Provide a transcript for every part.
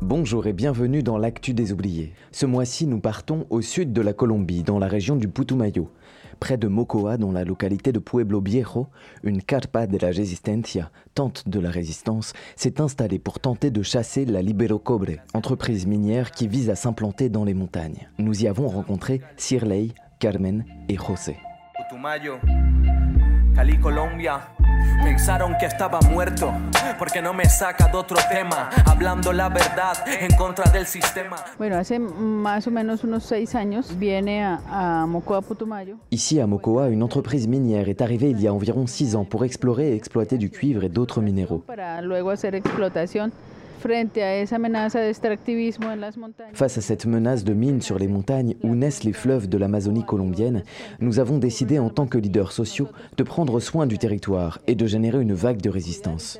Bonjour et bienvenue dans l'Actu des Oubliés. Ce mois-ci, nous partons au sud de la Colombie, dans la région du Putumayo. Près de Mocoa, dans la localité de Pueblo Viejo, une carpa de la resistencia, tente de la résistance, s'est installée pour tenter de chasser la Libero Cobre, entreprise minière qui vise à s'implanter dans les montagnes. Nous y avons rencontré Sirley, Carmen et José. Putumayo, Cali, Colombia. Pensaron que estaba muerto porque no me saca de otro tema, hablando la verdad en contra del sistema. Bueno, hace más o menos unos 6 años viene a Mocoa, Putumayo. Ici à Mocoa, une entreprise minière est arrivée il y a environ 6 ans pour explorer et exploiter du cuivre et d'autres minéraux. Para luego hacer explotación. Frente a esa amenaza de extractivismo en las montañas. Face à cette menace de mines sur les montagnes où naissent les fleuves de l'Amazonie colombienne, nous avons décidé en tant que leaders sociaux de prendre soin du territoire et de générer une vague de résistance.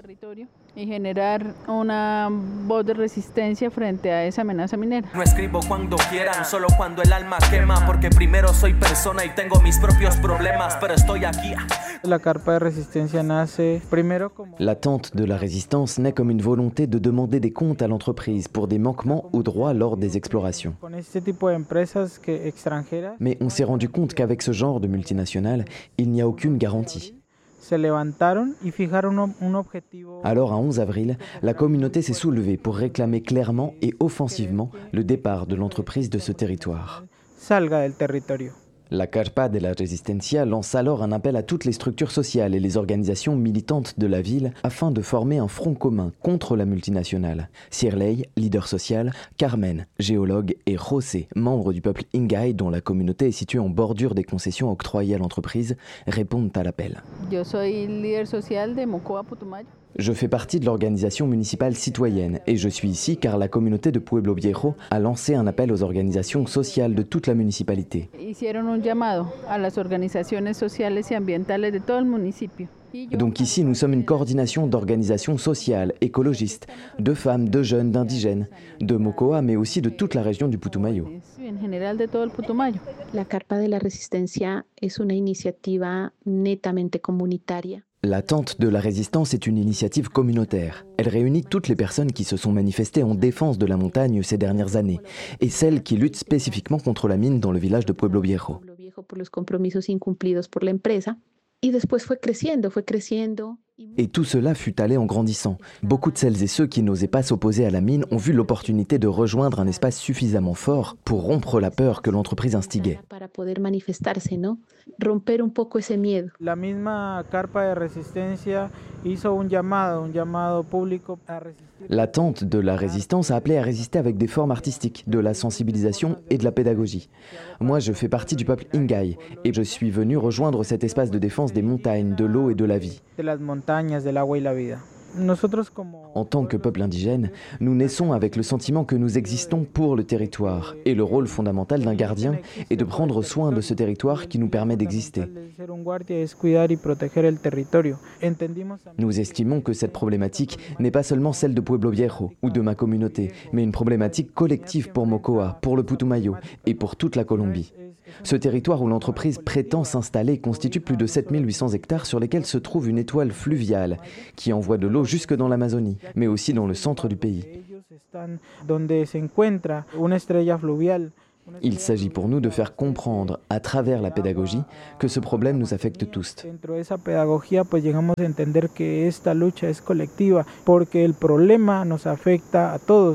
Y generar una voz de resistencia frente a esa amenaza minera. No escribo cuando quieran, solo cuando el alma quema, porque primero soy persona y tengo mis propios problemas, pero estoy aquí. La carpa de resistencia nace primero como... La tente de la résistance naît comme une volonté de demander des comptes à l'entreprise pour des manquements aux droits lors des explorations. Con este tipo de empresas que extranjeras. Mais on s'est rendu compte qu'avec ce genre de multinationales, il n'y a aucune garantie. Se levantaron y fijaron un objetivo. Alors, à 11 avril, la communauté s'est soulevée pour réclamer clairement et offensivement le départ de l'entreprise de ce territoire. Salga del territorio. La Carpa de la Resistencia lance alors un appel à toutes les structures sociales et les organisations militantes de la ville afin de former un front commun contre la multinationale. Sirley, leader social, Carmen, géologue et José, membre du peuple Ingay dont la communauté est située en bordure des concessions octroyées à l'entreprise, répondent à l'appel. Yo soy líder social de Mocoa, Putumayo. Je fais partie de l'organisation municipale citoyenne et je suis ici car la communauté de Pueblo Viejo a lancé un appel aux organisations sociales de toute la municipalité. Hicieron un llamado a las organizaciones sociales y ambientales de todo el municipio. Donc ici, nous sommes une coordination d'organisations sociales, écologistes, de femmes, de jeunes, d'indigènes, de Mocoa, mais aussi de toute la région du Putumayo. En general de todo el Putumayo. La Carpa de la Resistencia es una iniciativa netamente comunitaria. La tente de la résistance est une initiative communautaire. Elle réunit toutes les personnes qui se sont manifestées en défense de la montagne ces dernières années et celles qui luttent spécifiquement contre la mine dans le village de Pueblo Viejo. Por los compromisos incumplidos por la empresa. Y después fue creciendo. Et tout cela fut allé en grandissant. Beaucoup de celles et ceux qui n'osaient pas s'opposer à la mine ont vu l'opportunité de rejoindre un espace suffisamment fort pour rompre la peur que l'entreprise instiguait. Para poder manifestarse, ¿no? Romper un poco ese miedo. La misma carpa de resistencia hizo un llamado público a resistir. La tente de la résistance a appelé à résister avec des formes artistiques, de la sensibilisation et de la pédagogie. Moi, je fais partie du peuple Ingay et je suis venu rejoindre cet espace de défense des montagnes, de l'eau et de la vie. De las montañas, del agua y la vida. En tant que peuple indigène, nous naissons avec le sentiment que nous existons pour le territoire et le rôle fondamental d'un gardien est de prendre soin de ce territoire qui nous permet d'exister. Nous estimons que cette problématique n'est pas seulement celle de Pueblo Viejo ou de ma communauté, mais une problématique collective pour Mocoa, pour le Putumayo et pour toute la Colombie. Ce territoire où l'entreprise prétend s'installer constitue plus de 7800 hectares sur lesquels se trouve une étoile fluviale qui envoie de l'eau jusque dans l'Amazonie, mais aussi dans le centre du pays. Il s'agit pour nous de faire comprendre à travers la pédagogie que ce problème nous affecte tous. Dentro de esa pedagogía, pues llegamos a entender que esta lucha es colectiva, porque el problema nos afecta a todos.